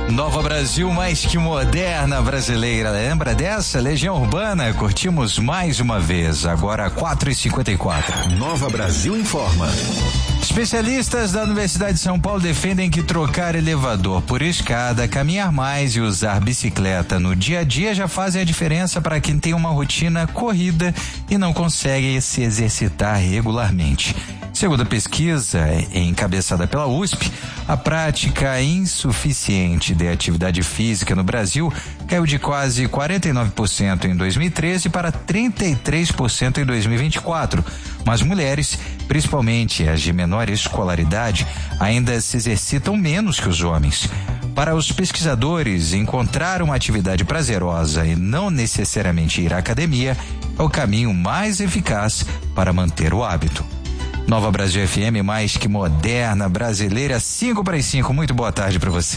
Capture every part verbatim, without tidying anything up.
Nova Brasil, mais que moderna brasileira. Lembra dessa? Legião Urbana, curtimos mais uma vez, agora quatro e cinquenta e quatro. Nova Brasil informa. Especialistas da Universidade de São Paulo defendem que trocar elevador por escada, caminhar mais e usar bicicleta no dia a dia já fazem a diferença para quem tem uma rotina corrida e não consegue se exercitar regularmente. Segundo a pesquisa encabeçada pela U S P, a prática insuficiente de atividade física no Brasil caiu de quase quarenta e nove por cento em dois mil e treze para trinta e três por cento em dois mil e vinte e quatro. Mas mulheres, principalmente as de menor escolaridade, ainda se exercitam menos que os homens. Para os pesquisadores, encontrar uma atividade prazerosa e não necessariamente ir à academia é o caminho mais eficaz para manter o hábito. Nova Brasil F M, mais que moderna, brasileira, cinco para as cinco. Muito boa tarde para você.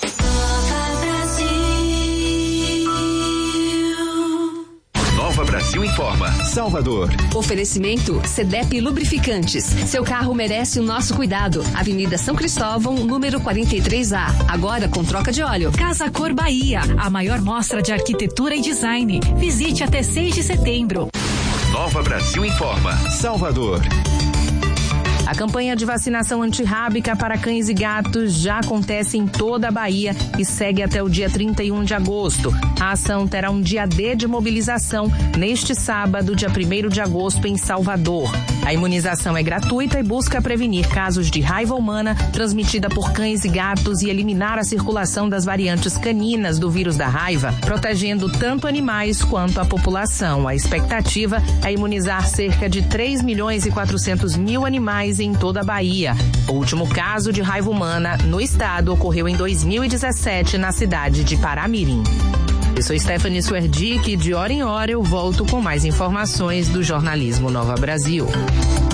Nova Brasil informa. Salvador. Oferecimento Cedep Lubrificantes. Seu carro merece o nosso cuidado. Avenida São Cristóvão, número quarenta e três A. Agora com troca de óleo. Casa Cor Bahia, a maior mostra de arquitetura e design. Visite até seis de setembro. Nova Brasil informa. Salvador. A campanha de vacinação antirrábica para cães e gatos já acontece em toda a Bahia e segue até o dia trinta e um de agosto. A ação terá um dia D de mobilização neste sábado, dia primeiro de agosto, em Salvador. A imunização é gratuita e busca prevenir casos de raiva humana transmitida por cães e gatos e eliminar a circulação das variantes caninas do vírus da raiva, protegendo tanto animais quanto a população. A expectativa é imunizar cerca de três milhões e quatrocentos mil animais em toda a Bahia. O último caso de raiva humana no estado ocorreu em dois mil e dezessete na cidade de Paramirim. Eu sou Stephanie Suerdick e de hora em hora eu volto com mais informações do jornalismo Nova Brasil.